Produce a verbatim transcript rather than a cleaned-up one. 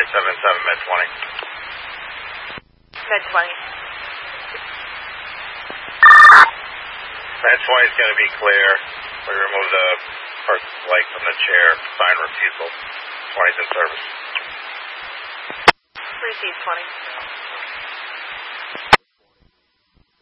five seven seven, Med twenty. Med twenty. Med twenty is going to be clear. We remove the person's leg from the chair. Sign refusal. twenty's in service. Receive twenty.